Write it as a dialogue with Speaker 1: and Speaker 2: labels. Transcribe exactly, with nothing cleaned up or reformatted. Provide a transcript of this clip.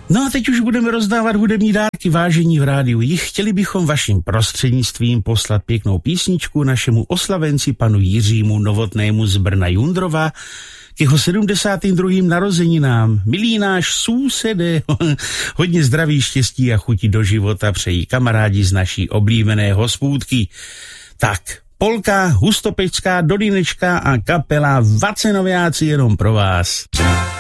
Speaker 1: No a teď už budeme rozdávat hudební dárky, vážení v rádiu Jich. Chtěli bychom vaším prostřednictvím poslat pěknou písničku našemu oslavenci panu Jiřímu Novotnému z Brna Jundrova k jeho sedmdesátým druhým narozeninám. Milý náš sousede, hodně zdraví, štěstí a chuti do života přejí kamarádi z naší oblíbené hospůdky. Tak, polka, hustopečská, dolinečka a kapela Vacenoviáci jenom pro vás.